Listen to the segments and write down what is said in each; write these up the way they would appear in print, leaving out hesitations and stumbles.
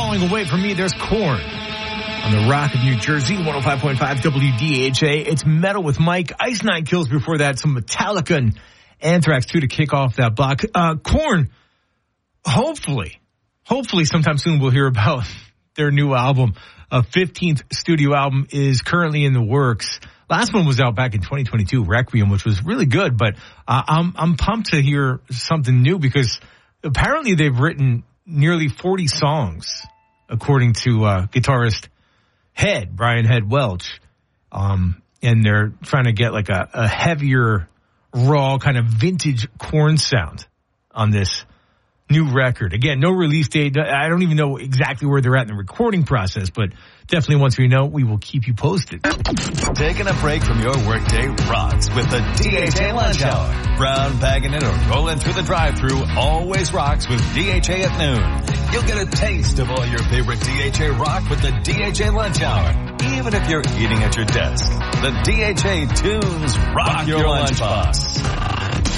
Falling Away from Me, there's Korn. On the Rock of New Jersey, 105.5 WDHA. It's Metal with Mike. Ice Nine Kills before that. Some Metallica and Anthrax too to kick off that block. Korn, hopefully sometime soon we'll hear about their new album. A 15th studio album is currently in the works. Last one was out back in 2022, Requiem, which was really good, but I'm pumped to hear something new because apparently they've written nearly 40 songs, according to guitarist Brian Head Welch. And they're trying to get like a heavier, raw kind of vintage Korn sound on this new record. Again, no release date. I don't even know exactly where they're at in the recording process, but definitely once we know, we will keep you posted. Taking a break from your workday rocks with the DHA Lunch Hour. Brown bagging it or rolling through the drive-thru always rocks with DHA at noon. You'll get a taste of all your favorite DHA rock with the DHA Lunch Hour. Even if you're eating at your desk, the DHA tunes rock your lunchbox.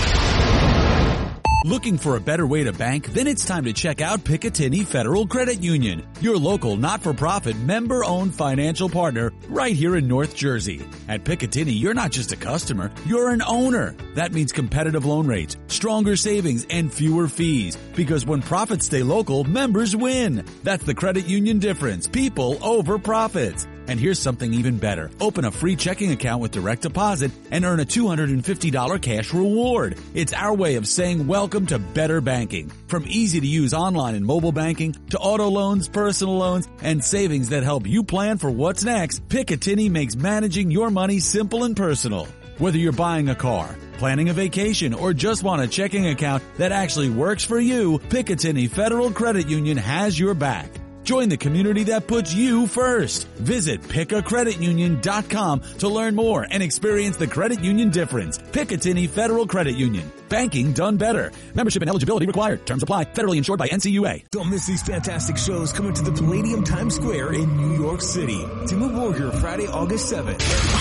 Looking for a better way to bank? Then it's time to check out Picatinny Federal Credit Union, your local not-for-profit member-owned financial partner right here in North Jersey. At Picatinny, you're not just a customer, you're an owner. That means competitive loan rates, stronger savings, and fewer fees. Because when profits stay local, members win. That's the credit union difference. People over profits. And here's something even better. Open a free checking account with direct deposit and earn a $250 cash reward. It's our way of saying welcome to better banking. From easy-to-use online and mobile banking to auto loans, personal loans, and savings that help you plan for what's next, Picatinny makes managing your money simple and personal. Whether you're buying a car, planning a vacation, or just want a checking account that actually works for you, Picatinny Federal Credit Union has your back. Join the community that puts you first. Visit PickACreditUnion.com to learn more and experience the credit union difference. Picatinny Federal Credit Union. Banking done better. Membership and eligibility required. Terms apply. Federally insured by NCUA. Don't miss these fantastic shows coming to the Palladium Times Square in New York City. Dimmu Borgir, Friday, August 7th.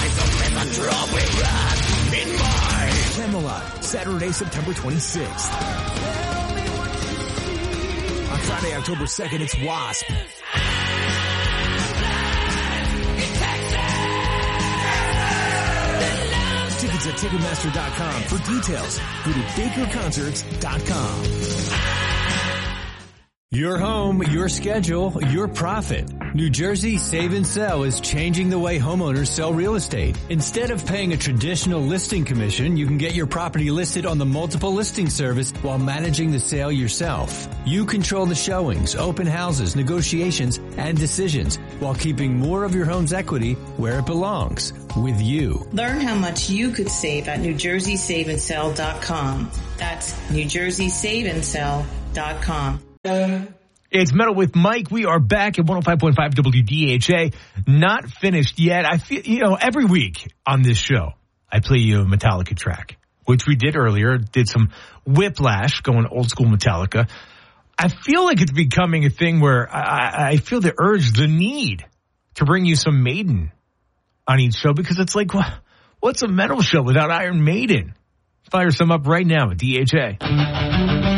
Camelot, Saturday, September 26th. On Friday, October 2nd, it's Wasp. Tickets at Ticketmaster.com. For details, go to BakerConcerts.com. Your home, your schedule, your profit. New Jersey Save and Sell is changing the way homeowners sell real estate. Instead of paying a traditional listing commission, you can get your property listed on the multiple listing service while managing the sale yourself. You control the showings, open houses, negotiations, and decisions while keeping more of your home's equity where it belongs, with you. Learn how much you could save at NewJerseySaveAndSell.com. That's NewJerseySaveAndSell.com. It's Metal with Mike. We are back at 105.5 WDHA. Not finished yet. I feel, every week on this show, I play you a Metallica track, which we did earlier. Did some Whiplash, going old school Metallica. I feel like it's becoming a thing where I feel the urge, the need to bring you some Maiden on each show, because it's like, what's a metal show without Iron Maiden? Fire some up right now at DHA.